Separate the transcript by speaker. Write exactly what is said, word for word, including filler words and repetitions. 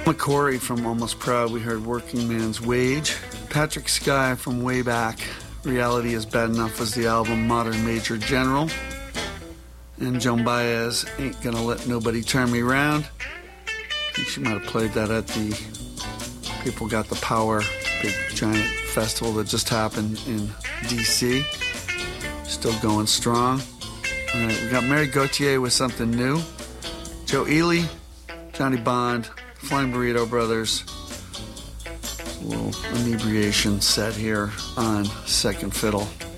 Speaker 1: McCory from Almost Proud, we heard Working Man's Wage. Patrick Sky from way back, Reality Is Bad Enough was the album Modern Major General. And Joan Baez, Ain't Gonna Let Nobody Turn Me Round. I think she might have played that at the People Got the Power big giant festival that just happened in D C. Still going strong. All right, we got Mary Gauthier with Something New. Joe Ely, Johnny Bond, Flying Burrito Brothers. A little inebriation set here on Second Fiddle.